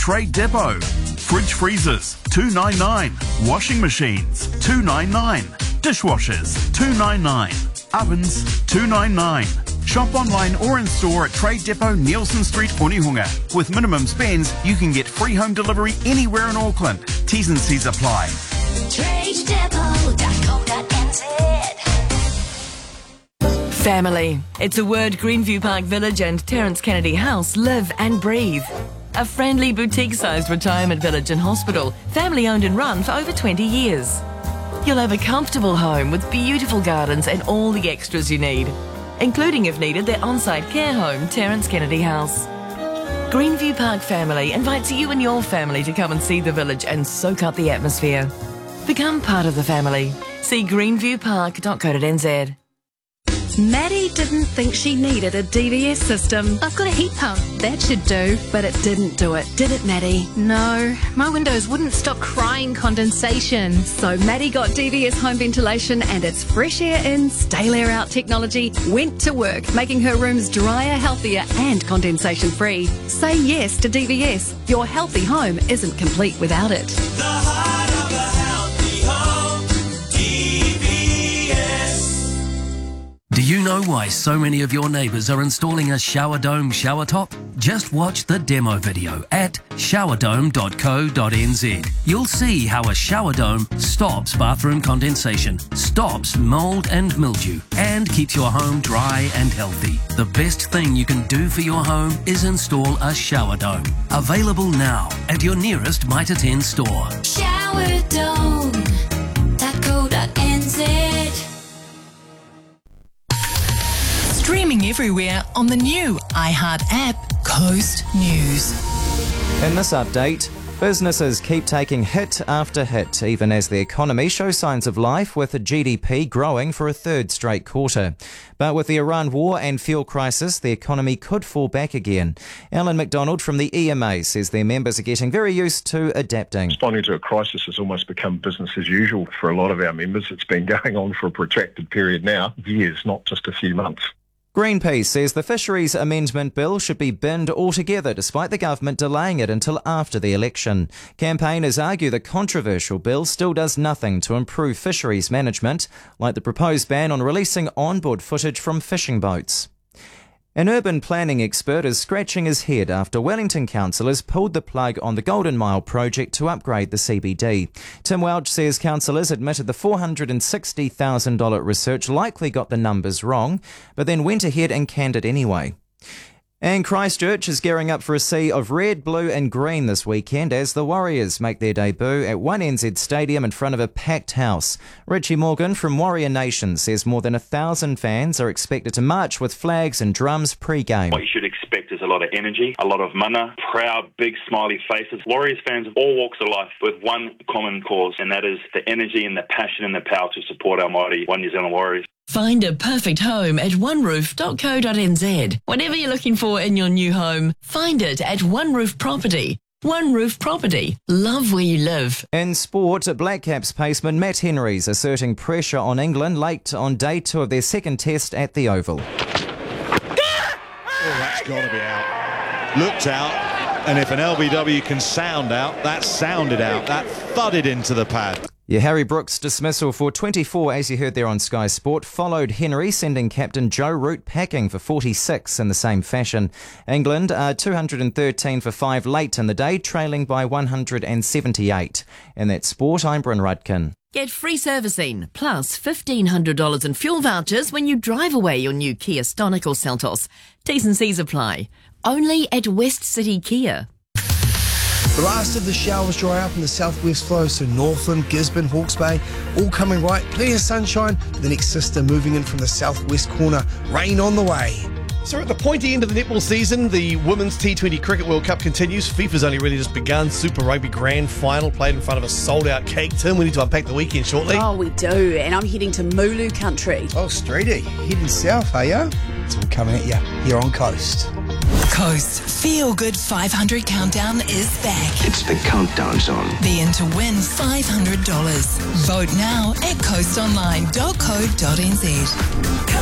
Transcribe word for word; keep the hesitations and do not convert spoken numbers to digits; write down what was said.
Trade Depot. Fridge freezers, two ninety-nine. Washing machines, two ninety-nine. Dishwashers, two ninety-nine. Ovens, two ninety-nine. Shop online or in store at Trade Depot, Nielsen Street, Onehunga. With minimum spends, you can get free home delivery anywhere in Auckland. T's and C's apply. trade depot dot co dot n z. Family. It's a word Greenview Park Village and Terence Kennedy House live and breathe. A friendly boutique-sized retirement village and hospital, family-owned and run for over twenty years. You'll have a comfortable home with beautiful gardens and all the extras you need, including, if needed, their on-site care home, Terence Kennedy House. Greenview Park Family invites you and your family to come and see the village and soak up the atmosphere. Become part of the family. See greenview park dot co dot n z. Maddie didn't think she needed a D V S system. I've got a heat pump. That should do. But it didn't do it, did it, Maddie? No, my windows wouldn't stop crying condensation. So Maddie got D V S home ventilation and its fresh air in, stale air out technology went to work, making her rooms drier, healthier and condensation free. Say yes to D V S. Your healthy home isn't complete without it. The heart of a healthy home, D V S. Do you know why so many of your neighbours are installing a shower dome shower top? Just watch the demo video at shower dome dot co dot n z. You'll see how a shower dome stops bathroom condensation, stops mould and mildew, and keeps your home dry and healthy. The best thing you can do for your home is install a shower dome. Available now at your nearest Mitre ten store. shower dome dot co dot n z. Streaming everywhere on the new iHeart app, Coast News. In this update, businesses keep taking hit after hit, even as the economy shows signs of life, with the G D P growing for a third straight quarter. But with the Iran war and fuel crisis, the economy could fall back again. Alan McDonald from the E M A says their members are getting very used to adapting. Responding to a crisis has almost become business as usual for a lot of our members. It's been going on for a protracted period now, years, not just a few months. Greenpeace says the Fisheries Amendment Bill should be binned altogether, despite the government delaying it until after the election. Campaigners argue the controversial bill still does nothing to improve fisheries management, like the proposed ban on releasing onboard footage from fishing boats. An urban planning expert is scratching his head after Wellington councillors pulled the plug on the Golden Mile project to upgrade the C B D. Tim Welch says councillors admitted the four hundred sixty thousand dollars research likely got the numbers wrong, but then went ahead and canned it anyway. And Christchurch is gearing up for a sea of red, blue and green this weekend as the Warriors make their debut at one N Z Stadium in front of a packed house. Richie Morgan from Warrior Nation says more than a thousand fans are expected to march with flags and drums pre-game. What you should expect is a lot of energy, a lot of mana, proud, big, smiley faces. Warriors fans of all walks of life with one common cause, and that is the energy and the passion and the power to support our mighty One New Zealand Warriors. Find a perfect home at one roof dot co dot n z. Whatever you're looking for in your new home, find it at One Roof Property. One Roof Property. Love where you live. In sport, Black Caps paceman Matt Henry's asserting pressure on England late on day two of their second test at the Oval. Oh, that's got to be out. Looked out, and if an L B W can sound out, that sounded out. That thudded into the pad. Yeah, Harry Brooks' dismissal for twenty-four, as you heard there on Sky Sport, followed Henry sending captain Joe Root packing for forty-six in the same fashion. England are two hundred thirteen for five late in the day, trailing by one hundred seventy-eight. In that sport, I'm Bryn Rudkin. Get free servicing, plus fifteen hundred dollars in fuel vouchers when you drive away your new Kia Stonic or Seltos. T's and C's apply. Only at West City Kia. The last of the showers dry up in the southwest flow, so Northland, Gisborne, Hawke's Bay, all coming right. Plenty of sunshine. The next sister moving in from the southwest corner. Rain on the way. So at the pointy end of the netball season, the Women's T twenty Cricket World Cup continues. FIFA's only really just begun. Super Rugby Grand Final played in front of a sold-out cake. Tim, we need to unpack the weekend shortly. Oh, we do. And I'm heading to Mulu country. Oh, Streety. Heading south, are you? It's all coming at you here on Coast. Coast Feel Good five hundred Countdown is back. It's the countdown zone. Be in to win five hundred dollars. Vote now at coast online dot co dot n z.